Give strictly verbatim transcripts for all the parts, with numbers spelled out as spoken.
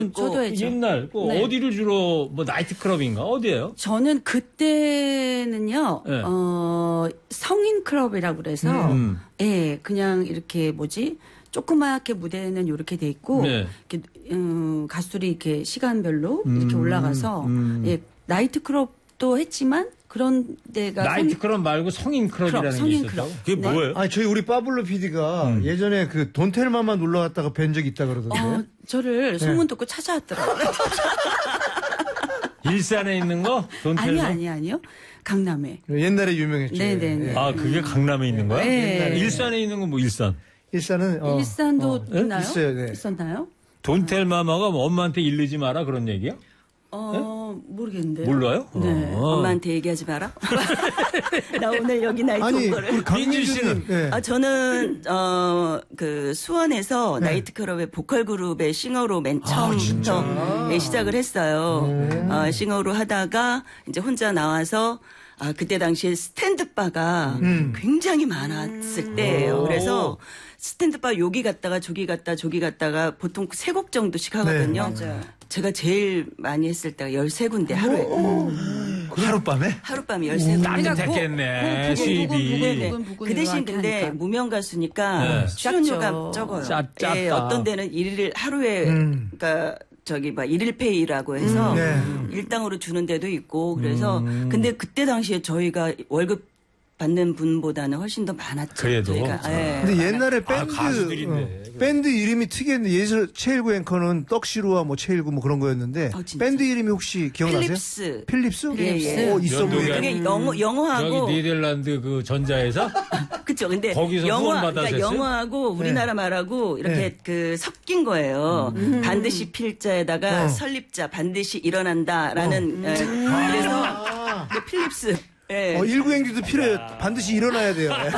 저도 했죠. 옛날 그 네. 어디를 주로 뭐 나이트클럽인가 어디예요? 저는 그때는요. 네. 어, 성인 클럽이라고 그래서 음. 예, 그냥 이렇게 뭐지? 조그맣게 무대는 이렇게 돼 있고 네. 이렇게 음, 가수들이 이렇게 시간별로 음, 이렇게 올라가서 음. 예, 나이트 클럽도 했지만 그런 데가 나이트클럽 말고 성인 클럽이라는 클럽, 성인 게 있었다고? 클럽. 그게 네. 뭐예요? 아니 저희 우리 빠블로 피디가 음. 예전에 그 돈텔마만 놀러 갔다가 뵌 적이 있다 그러던데. 어, 저를 소문 듣고 찾아왔더라고요. 일산에 있는 거? 돈텔마? 아니 아니 아니요. 강남에. 옛날에 유명했죠. 네네네. 예. 아, 그게 강남에 있는 거야? 네. 일산에 있는 건 뭐 일산? 일산은 어, 일산도 어, 있나요? 있어요. 네. 있었나요? 돈텔마마가 뭐 엄마한테 일르지 마라 그런 얘기야? 어, 모르겠는데요. 몰라요? 네. 어. 엄마한테 얘기하지 마라. 나 오늘 여기 나이트 아니 온 거를. 우리 민주 강민주님. 씨는? 예. 아, 저는, 어, 그, 수원에서 네. 나이트클럽의 보컬 그룹의 싱어로 맨 처음부터 예, 시작을 했어요. 어, 싱어로 하다가 이제 혼자 나와서 아, 그때 당시에 스탠드바가 음. 굉장히 많았을 때예요. 그래서 스탠드바 여기 갔다가 저기 갔다 저기 갔다가 보통 세 곡 정도씩 하거든요. 네, 맞아요. 제가 제일 많이 했을 때가 열세 군데 하루에. 하룻밤에? 하룻밤에 열세 군데. 따뜻했겠네, 수입이. 네. 그 대신 근데 무명 가수니까 네. 출연료가 짰죠. 적어요. 짭- 짭다. 예, 어떤 데는 일일 하루에 음. 그러니까 저기 막 일일 페이라고 해서 음, 일당으로 주는 데도 있고 그래서 음. 근데 그때 당시에 저희가 월급 받는 분보다는 훨씬 더 많았죠. 그래도? 저희가. 예. 근데 옛날에 아, 밴드 가수들인데. 어, 밴드 이름이 특이했는데 예전 최일구 앵커는 떡시루와 뭐 최일구 뭐 그런 거였는데 어, 진짜? 밴드 이름이 혹시 기억나세요? 필립스. 필립스? 예, 예. 오, 있어 연동이 보이네. 그게 영어 영어하고 저기 네덜란드 그 전자회사? 그쵸. 근데 거기서 영어, 후원받아서 그러니까 했어요? 영어하고 우리나라 말하고 이렇게 네. 그 섞인 거예요. 반드시 필자에다가 어. 설립자 반드시 일어난다라는. 예. 그래서 아, 그 필립스. 예. 어, 일구행기도 필요해요. 반드시 일어나야 돼요. 예.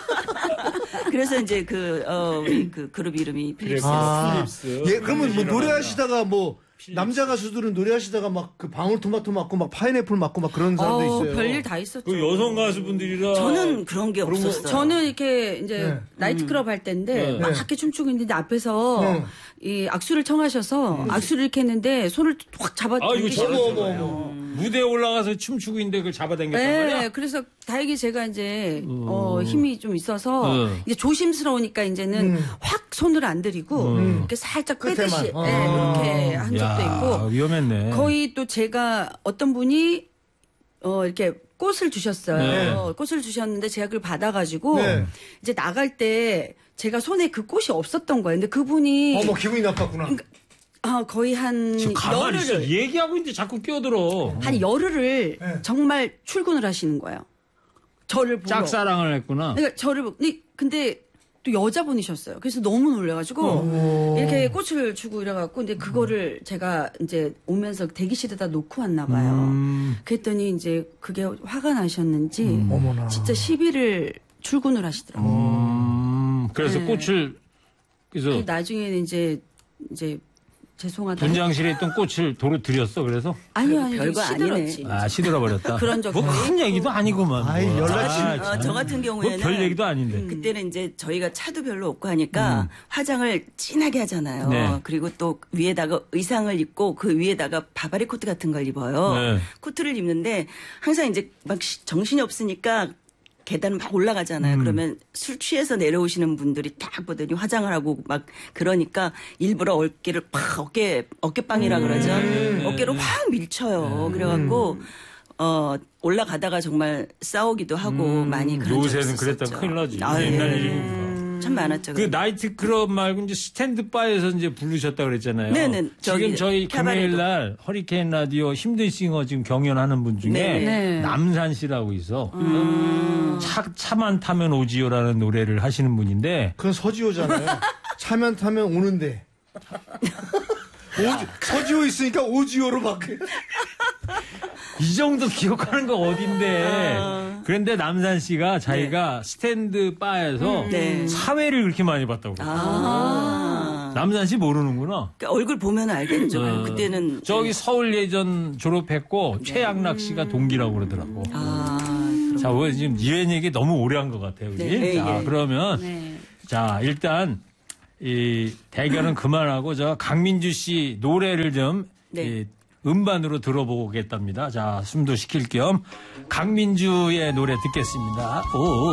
그래서 이제 그, 어, 우리 그 그룹 이름이 필립스. 아, 필립스. 예, 그러면 뭐 필립스 노래하시다가 뭐 남자 가수들은 노래하시다가 막 그 방울토마토 맞고 막 파인애플 맞고 막 그런 사람도 어, 있어요. 별일 다 있었죠. 그 여성 가수분들이라. 저는 그런 게 없었어요. 저는 이렇게 이제 네. 나이트클럽 할 때인데 네. 막 이렇게 춤추고 있는데 앞에서 네. 이 악수를 청하셔서 악수를 이렇게 했는데 손을 확 잡아 아, 이거 당기셔- 어머, 어머, 어머. 무대에 올라가서 춤추고 있는데 그걸 잡아당겼단 네, 말이야? 그래서 다행히 제가 이제 어, 힘이 좀 있어서 어. 이제 조심스러우니까 이제는 확 손을 안 들이고 이렇게 살짝 끝에만. 빼듯이 어. 네, 이렇게 한 적도 야, 있고 위험했네. 거의 또 제가 어떤 분이 어 이렇게 꽃을 주셨어요. 네. 꽃을 주셨는데 제가 그걸 받아가지고 네. 이제 나갈 때 제가 손에 그 꽃이 없었던 거예요. 근데 그분이 어머, 기분이 나빴구나. 아, 거의 한 저 가만히 있어. 열흘을 얘기하고 있는데 자꾸 끼어들어. 한 열흘을 네. 정말 출근을 하시는 거예요. 저를 보러. 짝사랑을 했구나. 그러니까 저를 보- 근데, 근데 또 여자분이셨어요. 그래서 너무 놀래가지고 이렇게 꽃을 주고 이래갖고 근데 그거를 제가 이제 오면서 대기실에다 놓고 왔나 봐요. 음. 그랬더니 이제 그게 화가 나셨는지 어머나. 진짜 시비를 출근을 하시더라고요. 음, 그래서 네. 꽃을, 그래서 나중에는 이제 이제 죄송하다. 분장실에 있던 꽃을 도로 들였어, 그래서? 아니요, 아니요. 별거 아니네. 시들었지. 아, 시들어버렸다. 그런 적도 뭐 큰 있고. 얘기도 아니구만. 아이, 뭐. 연락이- 아, 어, 참. 저 같은 경우에는 뭐 별 얘기도 아닌데. 그때는 이제 저희가 차도 별로 없고 하니까 화장을 진하게 하잖아요. 네. 그리고 또 위에다가 의상을 입고 그 위에다가 바바리 코트 같은 걸 입어요. 네. 코트를 입는데 항상 이제 막 시- 정신이 없으니까 계단을 막 올라가잖아요. 그러면 술 취해서 내려오시는 분들이 딱 보더니 화장을 하고 막 그러니까 일부러 어깨를 팍 어깨 어깨빵이라 그러죠. 어깨를 확 밀쳐요. 그래갖고 어 올라가다가 정말 싸우기도 하고 많이 그런 적이 요새는 있었죠. 그랬다 큰일 나지. 아유, 옛날 예. 일이니까. 참 많았죠. 그 나이트클럽 말고 이제 스탠드바에서 이제 부르셨다 그랬잖아요. 네네. 지금 저기 저희 금요일 캐바레도. 날 허리케인 라디오 힘든 싱어 지금 경연하는 분 중에 네네. 네. 남산 씨라고 있어. 음. 차, 차만 타면 오지요라는 노래를 하시는 분인데 그건 서지호잖아요. 차면 타면 오는데. 오지, 서지호 있으니까 오지호로 바뀌어. 이 정도 기억하는 거 어딘데. 그런데 남산 씨가 자기가 스탠드 바에서 네. 사회를 그렇게 많이 봤다고. 그래요. 아. 남산 씨 모르는구나. 그러니까 얼굴 보면 알겠죠. 어. 그때는 저기 서울 예전 졸업했고 최양락 씨가 동기라고 그러더라고. 아. 자, 뭐 지금 이런 얘기 너무 오래 한 것 같아요. 그지? 네, 자, 예. 그러면 네. 자, 일단 이 대결은 그만하고 저 강민주 씨 노래를 좀 네. 이 음반으로 들어보겠답니다. 자, 숨도 식힐 겸 강민주의 노래 듣겠습니다. 오.